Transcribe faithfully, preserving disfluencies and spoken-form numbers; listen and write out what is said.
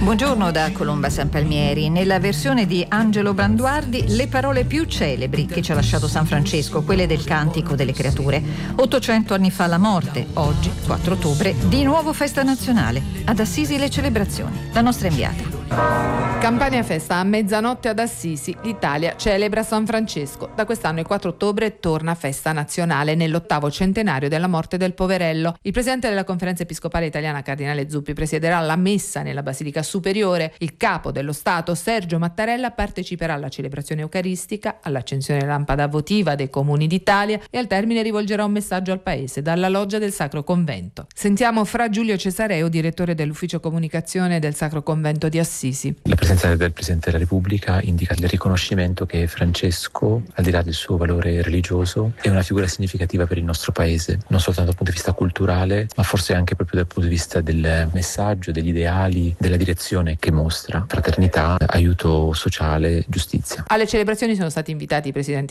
Buongiorno da Colomba San Palmieri. Nella versione di Angelo Branduardi, le parole più celebri che ci ha lasciato San Francesco, quelle del Cantico delle Creature. ottocento anni fa la morte, oggi, quattro ottobre, di nuovo festa nazionale. Ad Assisi le celebrazioni. La nostra inviata. Campania Festa a mezzanotte ad Assisi, l'Italia celebra San Francesco. Da quest'anno il quattro ottobre torna festa nazionale nell'ottavo centenario della morte del poverello. Il presidente della Conferenza Episcopale Italiana, Cardinale Zuppi, presiederà la messa nella Basilica Superiore. Il capo dello Stato, Sergio Mattarella, parteciperà alla celebrazione eucaristica, all'accensione lampada votiva dei comuni d'Italia e al termine rivolgerà un messaggio al Paese dalla loggia del Sacro Convento. Sentiamo Fra Giulio Cesareo, direttore dell'Ufficio Comunicazione del Sacro Convento di Assisi. La presenza del Presidente della Repubblica indica il riconoscimento che Francesco, al di là del suo valore religioso, è una figura significativa per il nostro Paese, non soltanto dal punto di vista culturale, ma forse anche proprio dal punto di vista del messaggio, degli ideali, della direzione che mostra: fraternità, aiuto sociale, giustizia. Alle celebrazioni sono stati invitati i presidenti